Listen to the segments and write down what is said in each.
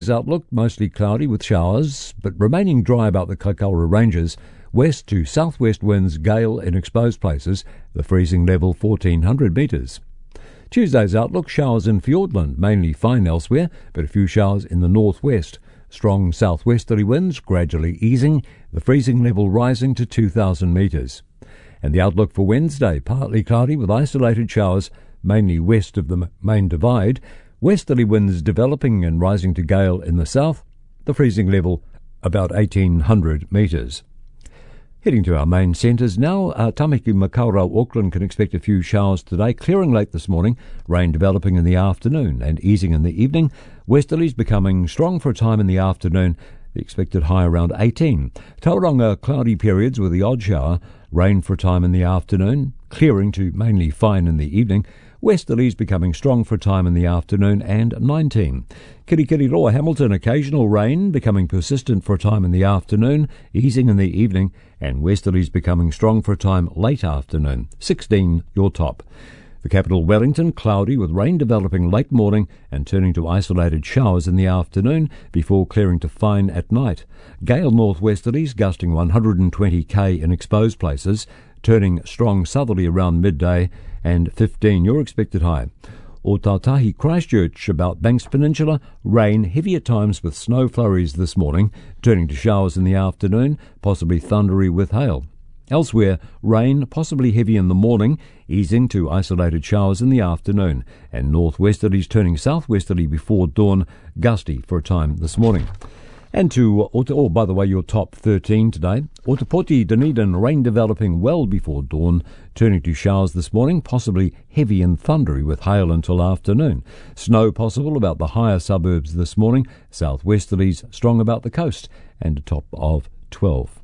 Outlook mostly cloudy with showers, but remaining dry about the Kaikoura Ranges. West to southwest winds gale in exposed places, the freezing level 1400 metres. Tuesday's outlook, showers in Fiordland, mainly fine elsewhere, but a few showers in the northwest. Strong southwesterly winds gradually easing, the freezing level rising to 2000 metres. And the outlook for Wednesday, partly cloudy with isolated showers, mainly west of the main divide. Westerly winds developing and rising to gale in the south, the freezing level about 1800 metres. Heading to our main centres now, Tamaki, Makaurau, Auckland can expect a few showers today, clearing late this morning, rain developing in the afternoon and easing in the evening. Westerlies becoming strong for a time in the afternoon, the expected high around 18. Tauranga, cloudy periods with the odd shower, rain for a time in the afternoon, clearing to mainly fine in the evening. Westerlies becoming strong for a time in the afternoon and 19. Kirikiriroa, Hamilton, occasional rain becoming persistent for a time in the afternoon, easing in the evening, and westerlies becoming strong for a time late afternoon. 16, your top. The capital Wellington, cloudy with rain developing late morning and turning to isolated showers in the afternoon before clearing to fine at night. Gale northwesterlies gusting 120 km in exposed places, turning strong southerly around midday, and 15 your expected high. Otautahi, Christchurch, about Banks Peninsula, rain heavy at times with snow flurries this morning, turning to showers in the afternoon, possibly thundery with hail. Elsewhere, rain possibly heavy in the morning, easing to isolated showers in the afternoon, and northwesterlies turning southwesterly before dawn, gusty for a time this morning. And to, by the way, your top 13 today. Otapoti, Dunedin, rain developing well before dawn, turning to showers this morning, possibly heavy and thundery with hail until afternoon. Snow possible about the higher suburbs this morning, southwesterlies strong about the coast, and a top of 12.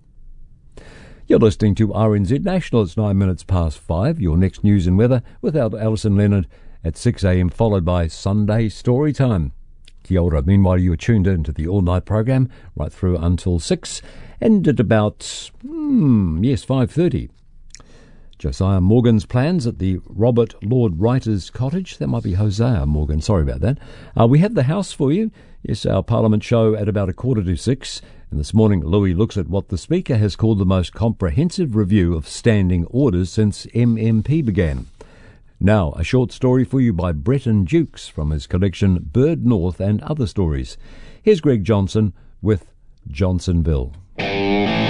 You're listening to RNZ National. It's 9 minutes past 5. Your next news and weather with Alison Leonard at 6 a.m, followed by Sunday Story Time. Kia ora. Meanwhile, you are tuned in to the all-night program right through until 6, and at about, 5:30. Josiah Morgan's plans at the Robert Lord Writer's Cottage. That might be Hosea Morgan. Sorry about that. We have the house for you. Yes, our Parliament show at about 5:45. And this morning, Louis looks at what the Speaker has called the most comprehensive review of standing orders since MMP began. Now, a short story for you by Breton Dukes from his collection Bird North and Other Stories. Here's Greg Johnson with Johnsonville.